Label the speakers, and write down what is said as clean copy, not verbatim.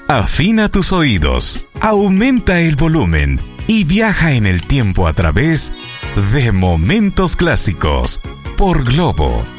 Speaker 1: Afina tus oídos, aumenta el volumen y viaja en el tiempo a través de Momentos Clásicos por Globo